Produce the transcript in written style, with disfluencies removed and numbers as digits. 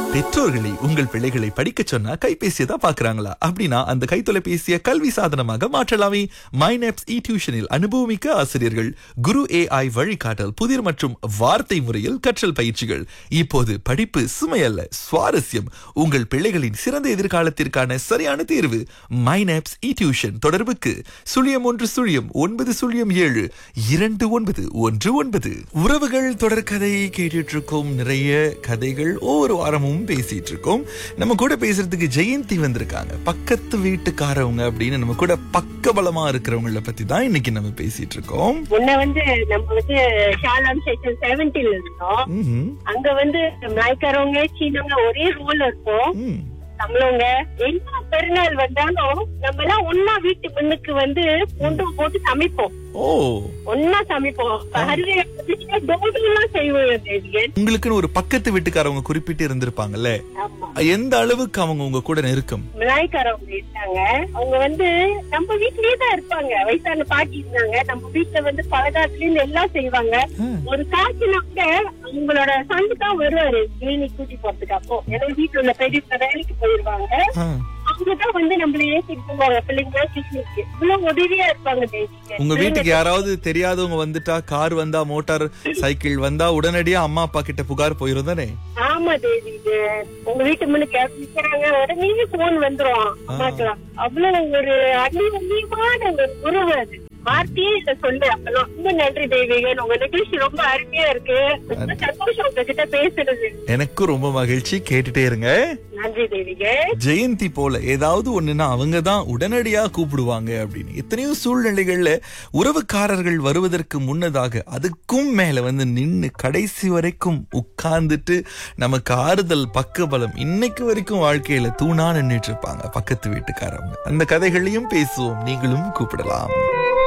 பெற்றோர்களை உங்கள் பிள்ளைகளை படிக்க சொன்னா கைபேசியை தான் பாக்குறாங்களா? அப்படின்னா அந்த கைத்தொலைபேசியை கல்வி சாதனமாக மாற்றலாமே. மைனப்ஸ் டியூஷனில் அனுபவமிக்க ஆசிரியர்கள், குரு AI வழிகாட்டல், புதிர் மற்றும் வார்த்தை முறையில் கற்றல் பயிற்சிகள். இப்போது படிப்பு சுமையல்ல, சுவாரஸ்யம். உங்கள் பிள்ளைகளின் சிறந்த எதிர்காலத்திற்கான சரியான தேர்வு மைனப்ஸ் டியூஷன். தொடர்புக்கு 0110792919. உறவுகள் தொடர்கதை கேட்டுட்டு இருக்கோம். நிறைய கதைகள் ஒவ்வொரு வாரமும் பேசிட்டு இருக்கோம். நம்ம கூட பேசுறதுக்கு ஜெயந்தி வந்திருக்காங்க. பக்கத்து வீட்டுக்காரவங்க அப்படின்னு நம்ம கூட பக்கபலமா இருக்கிறவங்கள பத்தி தான் இன்னைக்கு நம்ம பேசிட்டு இருக்கோம். முன்ன நம்ம ஷாலாம் செக்ஷன் 70 இருந்தோம். அங்க மலாய்க்காரவங்க, சீனவங்க ஒரே ரோல் இருக்கும். நம்மளவங்க என்ன பெருநாள் வந்தாலும் நம்ம எல்லாம் ஒன்னா வீட்டு முன்னுக்கு பூண்டு போட்டு சமைப்போம். ஒன்னா சமைப்போம். உங்களுக்குன்னு ஒரு பக்கத்து வீட்டுக்காரவங்க குறிப்பிட்டு இருந்திருப்பாங்கல்ல, எந்த அளவுக்கு அவங்க உங்க கூட நெருக்கம்? மலாய்க்காரவங்க இருக்காங்க. அவங்க நம்ம வீட்லயே தான் இருப்பாங்க. வயசான பாட்டி இருந்தாங்க. நம்ம வீட்டுல பலகாரத்துல எல்லாம் செய்வாங்க. ஒரு காய்ச்சினா கூட அவங்களோட சந்து தான் வருவாரு கிளினிக் கூட்டி போறதுக்கு. அப்போ ஏன்னா வீட்டுல உள்ள பெரிய வேலைக்கு போயிருவாங்க. அவங்கதான் நம்மள ஏற்றிட்டு போவாங்க பிள்ளைங்க கிளினிக்கு. இவ்வளவு உதவியா இருப்பாங்க. உங்க வீட்டுக்கு யாராவது தெரியாதவங்க வந்துட்டா, கார் வந்தா, மோட்டார் சைக்கிள் வந்தா உடனடியா அம்மா அப்பா கிட்ட புகார் போயிரும் தானே? ஆமா தேவி, உங்க வீட்டு முன்னுக்கு நிக்கிறாங்க, உடனே போன் வந்துரும் அம்மாக்கெல்லாம். அவ்வளவு ஒரு அந்நியமான ஒரு உறவு அது. வார்த்தையே இத சொல்லு. அப்பெல்லாம் ரொம்ப நன்றி தேவிகன். உங்க நிகழ்ச்சி ரொம்ப அருமையா இருக்கு. ரொம்ப சந்தோஷம் உங்ககிட்ட பேசுறது. எனக்கும் ரொம்ப மகிழ்ச்சி. கேட்டுட்டே இருங்க. நன்றி தேவிக. ஜெயந்தி போல ஏதாவது ஒண்ணுன்னா அவங்கதான் உடனடியா கூப்பிடுவாங்க அப்படின்னு. எத்தனையோ சூழ்நிலைகள்ல உறவுக்காரர்கள் வருவதற்கு முன்னதாக அதுக்கும் மேல நின்னு கடைசி வரைக்கும் உட்கார்ந்துட்டு நமக்கு ஆறுதல், பக்கபலம் இன்னைக்கு வரைக்கும் வாழ்க்கையில தூணா நின்னுட்டு இருப்பாங்க பக்கத்து வீட்டுக்காரவங்க. அந்த கதைகளையும் பேசுவோம். நீங்களும் கூப்பிடலாம்.